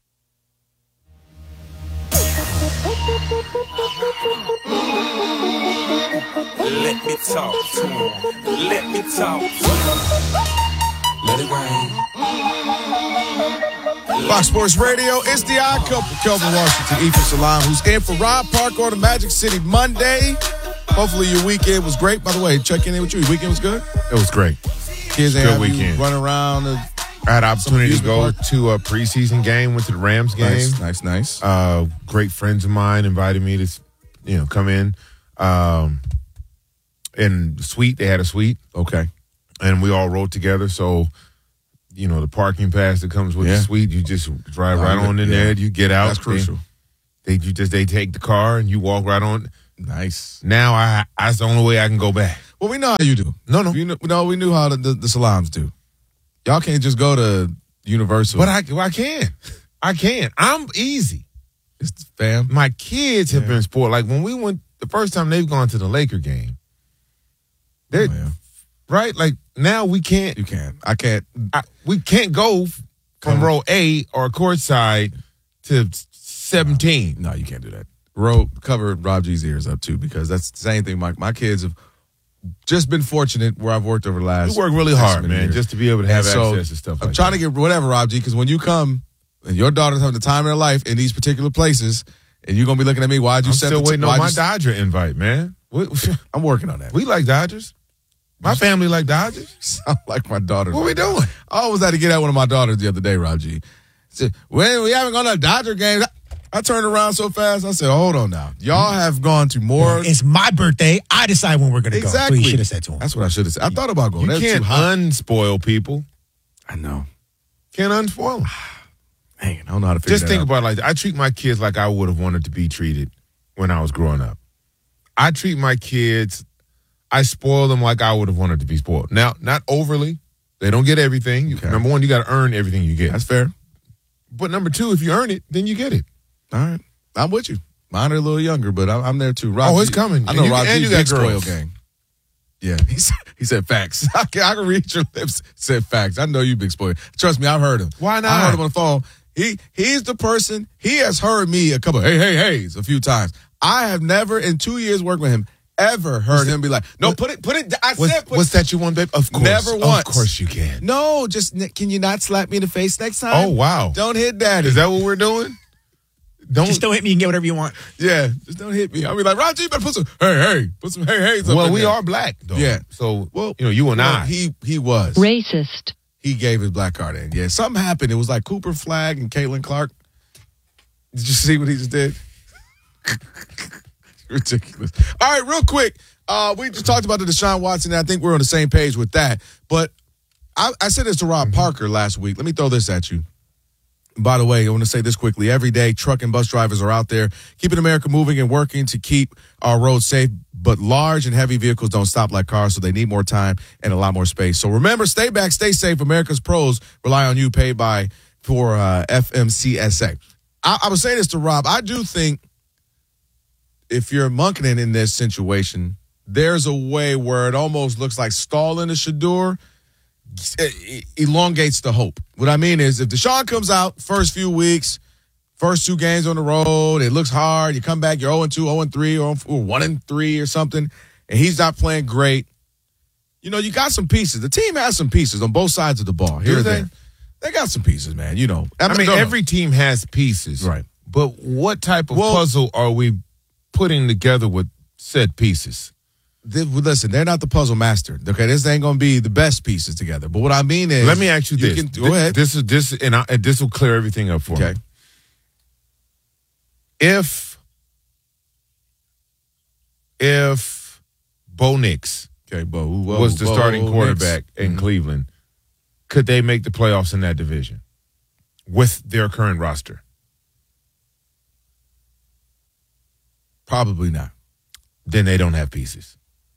Let me talk to him. Let me talk to him. Let it rain. Fox Sports Radio, it's the Odd Couple. Kelvin Washington, Ethan Salam, who's in for Rob Parker on the Magic City Monday. Hopefully your weekend was great. By the way, checking in with you. Your weekend was good? It was great. Kids ain't good have weekend. You running around. I had an opportunity to go to a preseason game, went to the Rams game. Nice. Great friends of mine invited me to, come in. And suite, they had a suite. Okay. And we all rode together. So, the parking pass that comes with the suite, you just drive right on in there. You get out. That's crucial. They take the car and you walk right on. Nice. Now that's the only way I can go back. Well, we know how you do. No. We knew how the Salams do. Y'all can't just go to Universal. But I can. I can. I'm easy. It's fam. My kids have been spoiled. Like when we went, the first time they've gone to the Laker game, they're right. Like now we can't. You can't. I can't. We can't go from row A or courtside to 17. No, you can't do that. Cover Rob G's ears up too, because that's the same thing. My kids have just been fortunate where I've worked over the last. You work really hard, man, just to be able to have access to stuff like that. I'm trying to get whatever, Rob G, because when you come and your daughter's having the time of their life in these particular places, and you're gonna be looking at me, why'd you I'm still waiting on my Dodger invite, man. I'm working on that. We like Dodgers. My family like Dodgers. Sound like my daughter. What we doing? I always had to get at one of my daughters the other day, Rob G. Said, when we haven't gone to Dodger games. I turned around so fast, I said, hold on now. Y'all have gone to more. It's my birthday. I decide when we're going to go. Exactly. So you should have said to him. That's what I should have said. I thought about going. You can't unspoil people. I know. Can't unspoil them. Man, I don't know how to figure Just think about it like that. I treat my kids like I would have wanted to be treated when I was growing up. I treat my kids, I spoil them like I would have wanted to be spoiled. Now, not overly. They don't get everything. Okay. Number one, you got to earn everything you get. That's fair. But number two, if you earn it, then you get it. All right. I'm with you. Mine are a little younger, but I'm there too. Rob it's coming. I know Rob and you got girls. Gang. Yeah, he said facts. I can read your lips. Said facts. I know you big spoiler. Trust me, I've heard him. Why not? I heard him on the phone. He's the person. He has heard me a couple heys a few times. I have never in 2 years working with him ever heard him be like, no, put it. What's that you want, babe? Of course. Never once. Of course you can. No, just can you not slap me in the face next time? Oh wow. Don't hit daddy. Is that what we're doing? Just don't hit me and get whatever you want. Yeah, just don't hit me. I'll be like, Roger, you better put some hey-heys up Well, we there. are black, though. Yeah. So, you and I. He was. Racist. He gave his black card in. Yeah, something happened. It was like Cooper Flagg and Caitlin Clark. Did you see what he just did? Ridiculous. All right, real quick. We just talked about the Deshaun Watson, and I think we're on the same page with that. But I said this to Rob Parker last week. Let me throw this at you. By the way, I want to say this quickly. Every day, truck and bus drivers are out there keeping America moving and working to keep our roads safe. But large and heavy vehicles don't stop like cars, so they need more time and a lot more space. So remember, stay back, stay safe. America's pros rely on you, paid by for FMCSA. I was saying this to Rob. I do think if you're monkening in this situation, there's a way where it almost looks like stalling the Shador elongates the hope. What I mean is if Deshaun comes out first few weeks, first 2 games on the road, it looks hard. You come back, you're 0-2, 0-3, or 1-3 or something, and he's not playing great. You got some pieces. The team has some pieces on both sides of the ball. Do they? They got some pieces, man. I mean, every team has pieces. Right. But what type of puzzle are we putting together with said pieces? Listen, they're not the puzzle master. Okay, this ain't gonna be the best pieces together. But what I mean is, let me ask you this. Go ahead. This will clear everything up for me. If Bo Nix, was the starting quarterback in Cleveland, could they make the playoffs in that division with their current roster? Probably not. Then they don't have pieces.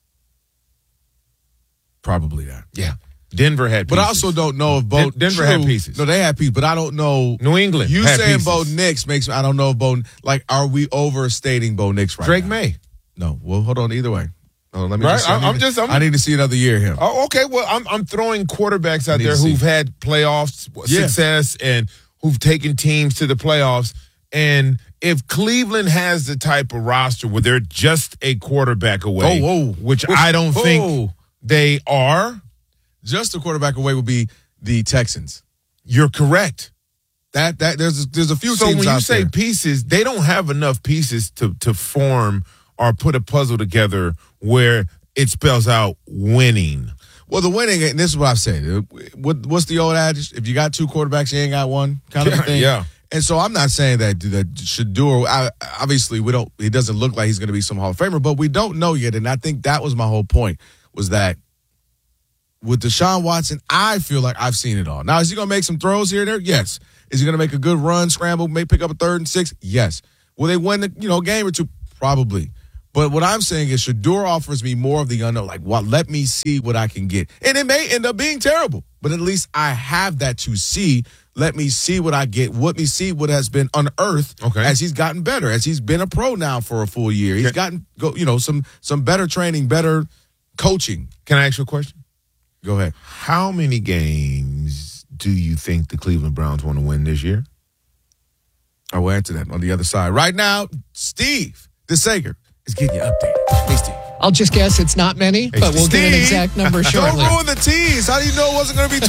Probably not. Yeah. Denver had pieces. But I also don't know if Bo... Denver had pieces. No, they had pieces, but I don't know... New England You had saying pieces. Bo Nix makes me... I don't know if Bo... Like, are we overstating Bo Nix right Drake now? May. No. Well, hold on. Either way. Oh, let me Right? just, I need to see another year of him. Oh, okay. Well, I'm throwing quarterbacks out there who've had playoffs success and who've taken teams to the playoffs. And if Cleveland has the type of roster where they're just a quarterback away, which I don't think they are, just a quarterback away would be the Texans. You're correct. That there's a few so teams when you out say there. pieces, they don't have enough pieces to form or put a puzzle together where it spells out winning. Well, the winning, and this is what I've said. What's the old adage? If you got two quarterbacks, you ain't got one, kind of a thing. Yeah. And so I'm not saying that Shedeur, obviously he doesn't look like he's going to be some Hall of Famer, but we don't know yet. And I think that was my whole point, was that with Deshaun Watson, I feel like I've seen it all. Now, is he going to make some throws here and there? Yes. Is he going to make a good run, scramble, maybe pick up a 3rd and 6? Yes. Will they win a game or two? Probably. But what I'm saying is Shedeur offers me more of the unknown. Like, let me see what I can get. And it may end up being terrible, but at least I have that to see. Let me see what I get. Let me see what has been unearthed as he's gotten better, as he's been a pro now for a full year. He's gotten, some better training, better coaching. Can I ask you a question? Go ahead. How many games do you think the Cleveland Browns want to win this year? I will answer that on the other side. Right now, Steve DeSager is getting you updated. Hey, Steve. I'll just guess it's not many, but we'll get an exact number shortly. Don't ruin the tease. How do you know it wasn't going to be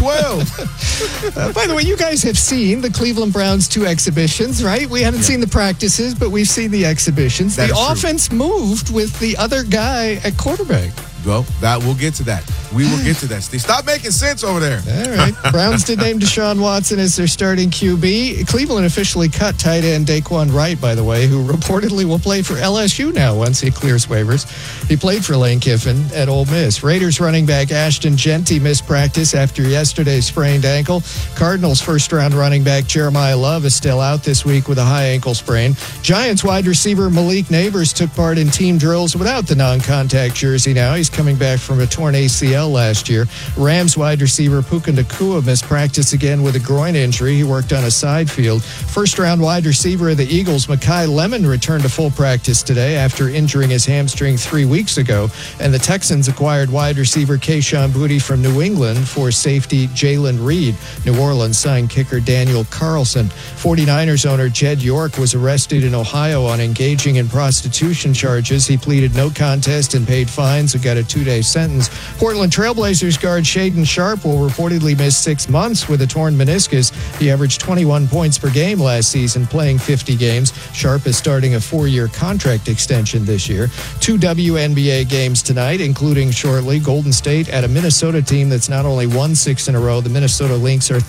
12? By the way, you guys have seen the Cleveland Browns 2 exhibitions, right? We haven't seen the practices, but we've seen the exhibitions. The offense moved with the other guy at quarterback. Well, we'll get to that. We will get to that, Steve. Stop making sense over there. All right. Browns did name Deshaun Watson as their starting QB. Cleveland officially cut tight end Daquan Wright, by the way, who reportedly will play for LSU now once he clears waivers. He played for Lane Kiffin at Ole Miss. Raiders running back Ashton Genty missed practice after yesterday's sprained ankle. Cardinals first-round running back Jeremiah Love is still out this week with a high ankle sprain. Giants wide receiver Malik Neighbors took part in team drills without the non-contact jersey now. He's coming back from a torn ACL last year. Rams wide receiver Puka Nacua missed practice again with a groin injury. He worked on a side field. First-round wide receiver of the Eagles, Mekhi Lemon, returned to full practice today after injuring his hamstring 3 weeks ago. And the Texans acquired wide receiver Kayshon Boutte from New England for safety Jalen Reed. New Orleans signed kicker Daniel Carlson. 49ers owner Jed York was arrested in Ohio on engaging in prostitution charges. He pleaded no contest and paid fines and got a 2-day sentence. Portland Trailblazers guard Shaden Sharp will reportedly miss 6 months with a torn meniscus. He averaged 21 points per game last season, playing 50 games. Sharp is starting a 4-year contract extension this year. 2 WNBA games tonight, including shortly Golden State at a Minnesota team that's not only won 6 in a row. The Minnesota Lynx are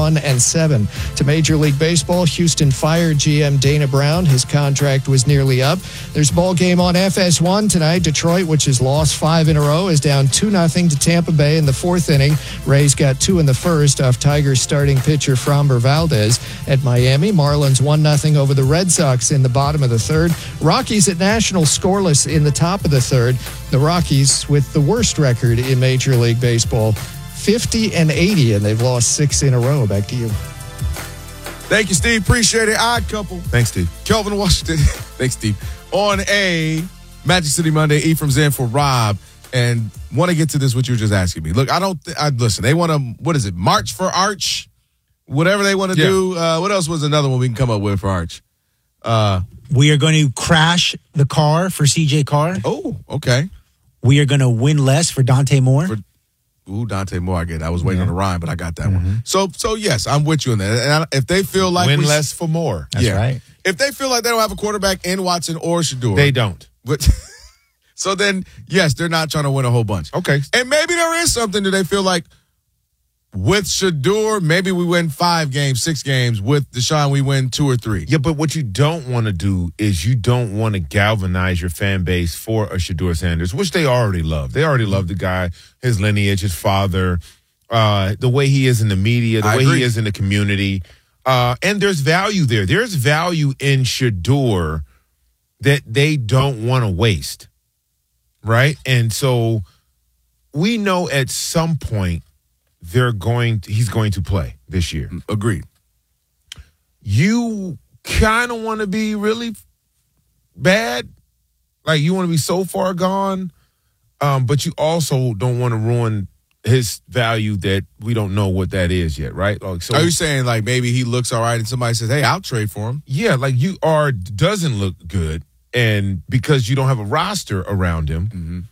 31-7. To Major League Baseball, Houston fired GM Dana Brown. His contract was nearly up. There's a ball game on FS1 tonight. Detroit, which has lost 5 in a row, is down 2-0 to Tampa Bay in the 4th inning. Rays got 2 in the 1st off Tigers starting pitcher Framber Valdez. At Miami, Marlins 1-0 over the Red Sox in the bottom of the 3rd. Rockies at Nationals scoreless in the top of the 3rd. The Rockies with the worst record in Major League Baseball, 50-80, and they've lost 6 in a row. Back to you. Thank you, Steve. Appreciate it. Odd couple. Thanks, Steve. Kelvin Washington. Thanks, Steve. On a Magic City Monday, Ephraim's in for Rob. And want to get to this, what you were just asking me. Look, listen, they want to, what is it, March for Arch? Whatever they want to do. What else was another one we can come up with for Arch? We are going to crash the car for CJ Carr. Oh, okay. We are going to win less for Dante Moore. Dante Moore, I get it. I was waiting on the rhyme, but I got that one. So yes, I'm with you on that. And if they feel like win less for more. That's right. If they feel like they don't have a quarterback in Watson or Shedeur. They don't. But so then, yes, they're not trying to win a whole bunch. Okay. And maybe there is something that they feel like with Shedeur, maybe we win 5 games, 6 games. With Deshaun, we win 2 or 3. Yeah, but what you don't want to do is you don't want to galvanize your fan base for a Shedeur Sanders, which they already love. They already love the guy, his lineage, his father, the way he is in the media, the way he is in the community. And there's value there. There's value in Shedeur that they don't want to waste. Right? And so we know at some point he's going to play this year. Agreed. You kind of want to be really bad. Like you want to be so far gone. But you also don't want to ruin his value that we don't know what that is yet, right? Like, so are you saying like maybe he looks all right and somebody says, hey, I'll trade for him? Yeah, like doesn't look good, and because you don't have a roster around him,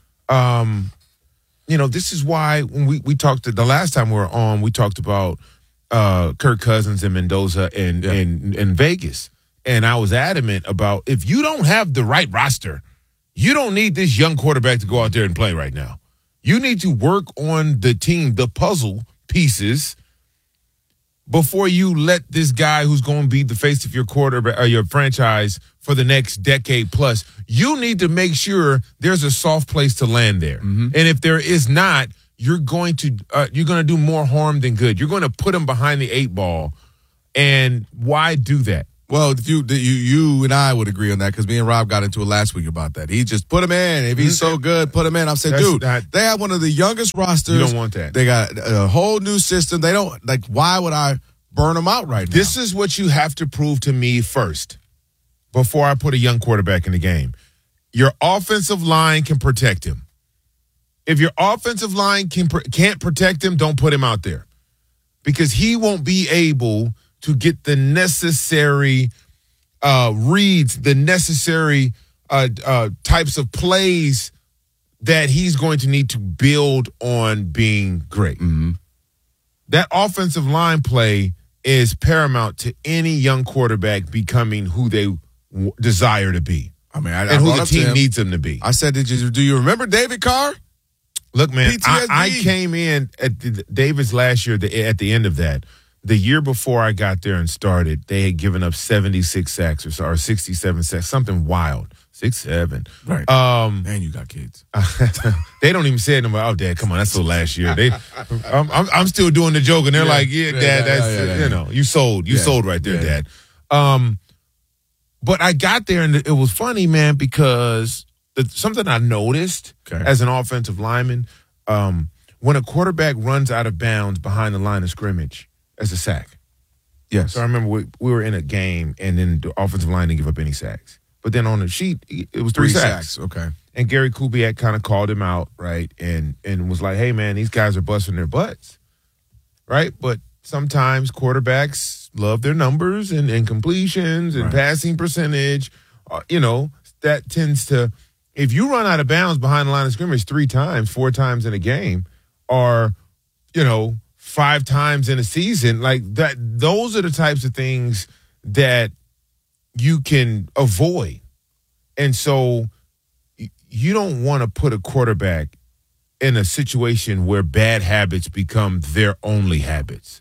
this is why when we talked the last time we were on, we talked about Kirk Cousins and Mendoza in Vegas. And I was adamant about if you don't have the right roster, you don't need this young quarterback to go out there and play right now. You need to work on the team, the puzzle pieces, before you let this guy who's going to be the face of your quarterback or your franchise for the next decade plus. You need to make sure there's a soft place to land there. And if there is not, you're going to do more harm than good. You're going to put him behind the 8 ball. And why do that? Well, if you and I would agree on that because me and Rob got into it last week about that. He just put him in. If he's so good, put him in. I'm saying, dude, they have one of the youngest rosters. You don't want that. They got a whole new system. They don't, like, why would I burn them out right now? This is what you have to prove to me first before I put a young quarterback in the game. Your offensive line can protect him. If your offensive line can't protect him, don't put him out there because he won't be able to get the necessary reads, the necessary types of plays that he's going to need to build on being great. That offensive line play is paramount to any young quarterback becoming who they desire to be. I mean, and who the team needs them to be. I said, do you remember David Carr? Look, man, I came in at David's last year at the end of that. The year before I got there and started, they had given up 76 sacks or 67 sacks, something wild. 6-7. Right. And you got kids. They don't even say it anymore. Oh, Dad, come on, that's so last year. I'm still doing the joke, and they're like, yeah, Dad, that's you sold. You sold right there, Dad. But I got there, and it was funny, man, because something I noticed as an offensive lineman, when a quarterback runs out of bounds behind the line of scrimmage, as a sack. Yes. So I remember we were in a game, and then the offensive line didn't give up any sacks. But then on the sheet, it was 3 sacks. Okay. And Gary Kubiak kind of called him out, right, and was like, hey, man, these guys are busting their butts, right? But sometimes quarterbacks love their numbers and completions and passing percentage. That tends to, if you run out of bounds behind the line of scrimmage 3 times, 4 times in a game, or, 5 times in a season, like that, those are the types of things that you can avoid. And so you don't want to put a quarterback in a situation where bad habits become their only habits.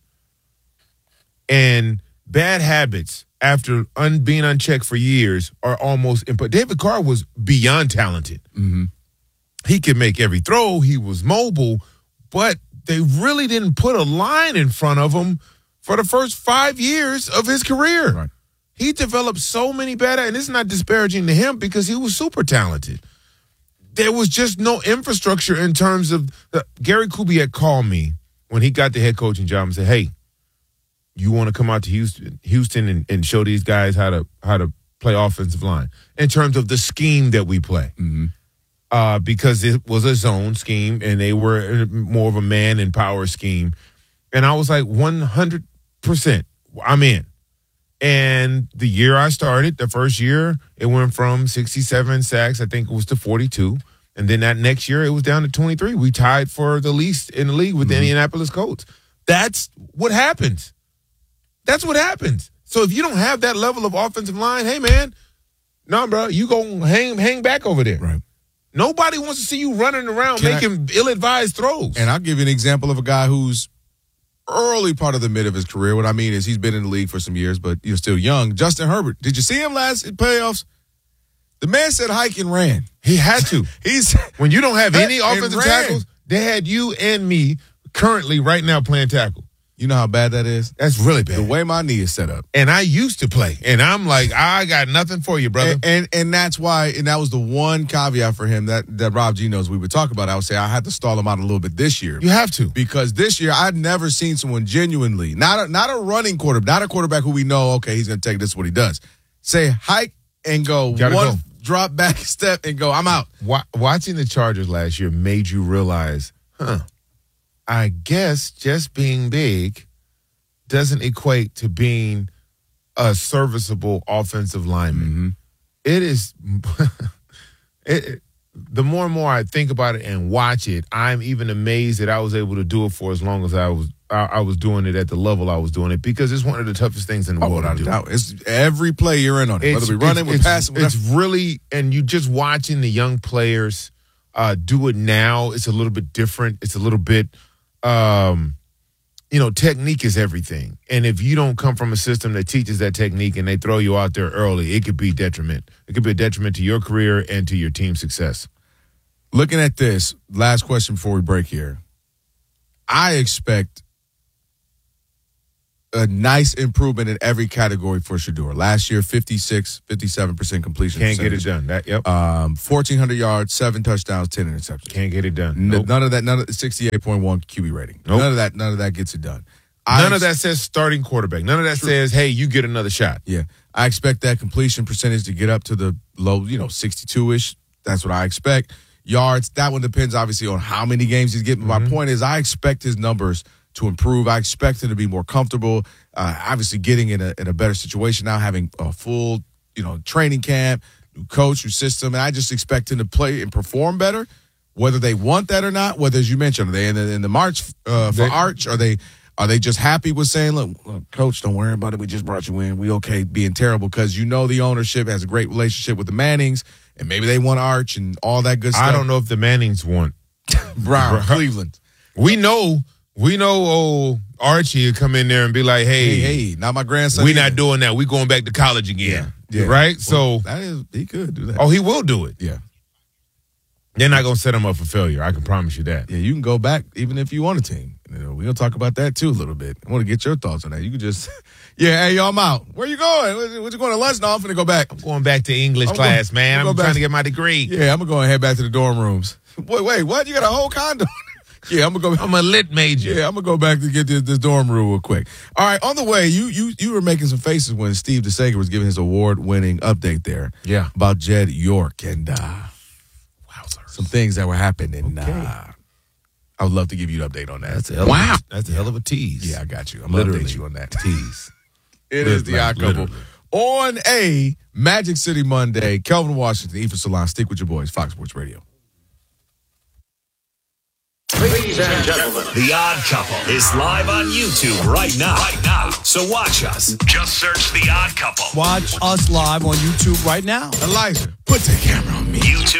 And bad habits, after being unchecked for years, are almost impossible. David Carr was beyond talented. He could make every throw. He was mobile, but they really didn't put a line in front of him for the first 5 years of his career. Right. He developed so many bad, and it's not disparaging to him because he was super talented. There was just no infrastructure in terms of Gary Kubiak called me when he got the head coaching job and said, hey, you want to come out to Houston and show these guys how to play offensive line in terms of the scheme that we play. Because it was a zone scheme and they were more of a man and power scheme. And I was like, 100%, I'm in. And the year I started, the first year, it went from 67 sacks, I think it was, to 42. And then that next year, it was down to 23. We tied for the least in the league with the Indianapolis Colts. That's what happens. That's what happens. So if you don't have that level of offensive line, hey, man, no, bro, you go hang back over there. Right. Nobody wants to see you running around making ill-advised throws. And I'll give you an example of a guy who's early part of the mid of his career. What I mean is he's been in the league for some years, but you're still young. Justin Herbert. Did you see him last in playoffs? The man said hike and ran. He had to. When you don't have any offensive tackles, they had you and me currently right now playing tackle. You know how bad that is? That's really bad. The way my knee is set up. And I used to play. And I'm like, I got nothing for you, brother. And that's why, and that was the one caveat for him that Rob G knows we would talk about. I would say I had to stall him out a little bit this year. You have to. Because this year I'd never seen someone genuinely, not a running quarterback, not a quarterback who we know, okay, he's going to take this what he does. Say hike and go drop back, step, and go, I'm out. Watching the Chargers last year made you realize, I guess just being big doesn't equate to being a serviceable offensive lineman. Mm-hmm. It is the more and more I think about it and watch it, I'm even amazed that I was able to do it for as long as I was doing it at the level I was doing it, because it's one of the toughest things in the world to do. It's every play you're in on it, whether we running, we're passing. It's really, and you just watching the young players do it now. It's a little bit different. It's a little bit, technique is everything. And if you don't come from a system that teaches that technique and they throw you out there early, it could be detriment. It could be a detriment to your career and to your team's success. Looking at this, last question before we break here. I expect a nice improvement in every category for Shedeur. Last year, 57% completion. Can't get it done. 1,400 yards, 7 touchdowns, 10 interceptions. Can't get it done. Nope. None of that. 68.1 QB rating. Nope. None of that gets it done. None of that says starting quarterback. None of that says, hey, you get another shot. Yeah. I expect that completion percentage to get up to the low, 62-ish. That's what I expect. Yards, that one depends obviously on how many games he's getting. My point is I expect his numbers to improve. I expect him to be more comfortable, obviously getting in a better situation now, having a full, training camp, new coach, new system, and I just expect him to play and perform better, whether they want that or not, whether, as you mentioned, are they in the march for Arch? Are they just happy with saying, look, coach, don't worry about it. We just brought you in. We okay being terrible, because the ownership has a great relationship with the Mannings, and maybe they want Arch and all that good stuff. I don't know if the Mannings want Brown, Cleveland. We know old Archie would come in there and be like, hey, not my grandson. We're not doing that. We're going back to college again. Yeah. Right? Well, he could do that. Oh, he will do it. Yeah. They're not going to set him up for failure. I can promise you that. Yeah, you can go back even if you want a team. We're going to talk about that too a little bit. I want to get your thoughts on that. You can just, hey, yo, I'm out. Where you going? What you going to lunch? No, I'm going to go back. I'm going back to English class, man. I'm trying to get my degree. Yeah, I'm going to go and head back to the dorm rooms. Wait, what? You got a whole condo? Yeah, I'm a lit major. Yeah, I'm gonna go back to get this dorm room real quick. All right, on the way, you were making some faces when Steve DeSager was giving his award-winning update there. Yeah, about Jed York and some things that were happening. Okay. I would love to give you an update on that. That's a hell of a tease. Yeah, I got you. I'm gonna update you on that tease. It is the Odd Couple on a Magic City Monday. Kelvin Washington, Ephraim Salon. Stick with your boys, Fox Sports Radio. Ladies and gentlemen, The Odd Couple is live on YouTube right now. So watch us. Just search The Odd Couple. Watch us live on YouTube right now. Elijah, put the camera on me.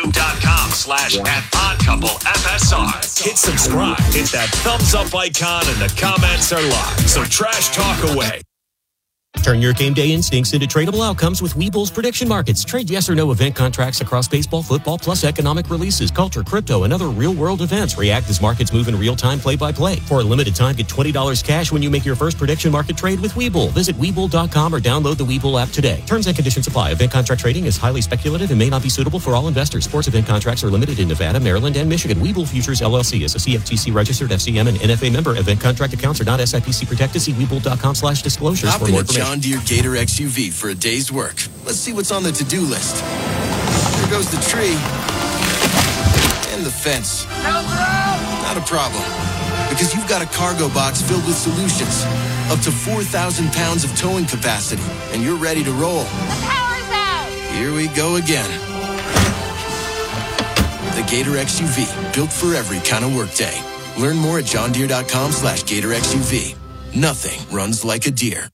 YouTube.com/@oddcouplefsr. Hit subscribe. Hit that thumbs up icon, and the comments are live. So trash talk away. Turn your game day instincts into tradable outcomes with Webull's prediction markets. Trade yes or no event contracts across baseball, football, plus economic releases, culture, crypto, and other real-world events. React as markets move in real time, play-by-play. For a limited time, get $20 cash when you make your first prediction market trade with Webull. Visit Webull.com or download the Webull app today. Terms and conditions apply. Event contract trading is highly speculative and may not be suitable for all investors. Sports event contracts are limited in Nevada, Maryland, and Michigan. Webull Futures, LLC is a CFTC-registered FCM and NFA member. Event contract accounts are not SIPC protected. See Webull.com/disclosures for more information. John Deere Gator XUV for a day's work. Let's see what's on the to-do list. There goes the tree. And the fence. Not a problem. Because you've got a cargo box filled with solutions. Up to 4,000 pounds of towing capacity. And you're ready to roll. The power's out! Here we go again. The Gator XUV. Built for every kind of workday. Learn more at johndeere.com/Gator XUV. Nothing runs like a deer.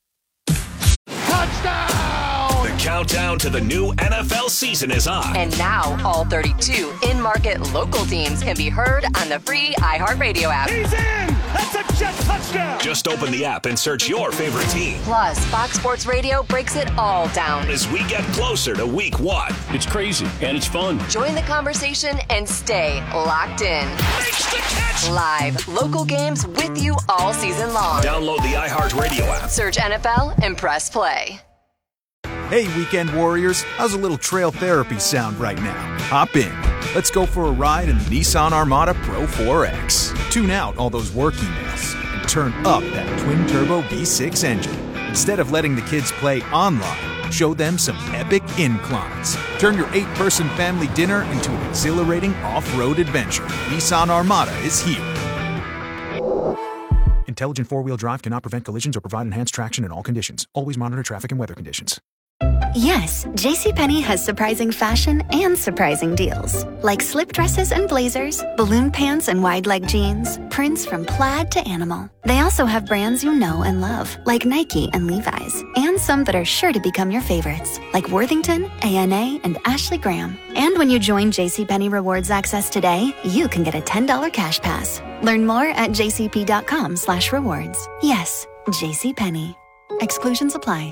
The countdown to the new NFL season is on. And now, all 32 in-market local teams can be heard on the free iHeartRadio app. He's in! That's a Jet touchdown! Just open the app and search your favorite team. Plus, Fox Sports Radio breaks it all down as we get closer to week 1. It's crazy, and it's fun. Join the conversation and stay locked in. Live, local games with you all season long. Download the iHeartRadio app. Search NFL and press play. Hey, weekend warriors, how's a little trail therapy sound right now? Hop in. Let's go for a ride in the Nissan Armada Pro 4X. Tune out all those work emails and turn up that twin-turbo V6 engine. Instead of letting the kids play online, Show them some epic inclines. Turn your 8-person family dinner into an exhilarating off-road adventure. Nissan Armada is here. Intelligent four-wheel drive cannot prevent collisions or provide enhanced traction in all conditions. Always monitor traffic and weather conditions. Yes, JCPenney has surprising fashion and surprising deals. Like slip dresses and blazers, balloon pants and wide leg jeans, prints from plaid to animal. They also have brands you know and love, like Nike and Levi's, and some that are sure to become your favorites, like Worthington, A&A, and Ashley Graham. And when you join JCPenney Rewards Access today, you can get a $10 cash pass. Learn more at jcp.com/rewards. Yes, JCPenney. Exclusions apply.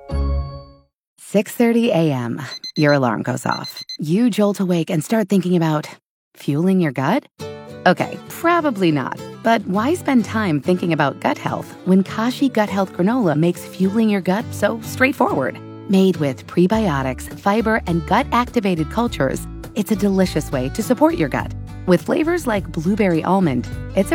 6:30 a.m. Your alarm goes off. You jolt awake and start thinking about fueling your gut? Okay, probably not. But why spend time thinking about gut health when Kashi Gut Health Granola makes fueling your gut so straightforward? Made with prebiotics, fiber, and gut-activated cultures, it's a delicious way to support your gut. With flavors like blueberry almond, it's a